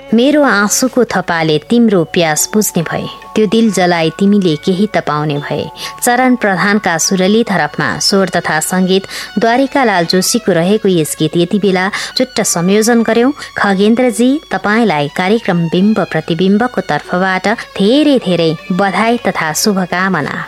मेरो आँसुको थपाले तिम्रो प्यास बुझ्ने भए, त्यो दिल जलाई तिमीले केही त पाउने भए। चरण प्रधानका सुरली तरफमा स्वर तथा सङ्गीत द्वारिकालाल जोशीको रहेको यस गीत यति बेला चुट्ट संयोजन गर्यौं। खगेन्द्रजी, तपाईँलाई कार्यक्रम बिम्ब प्रतिबिम्बको तर्फबाट धेरै धेरै बधाई तथा शुभकामना।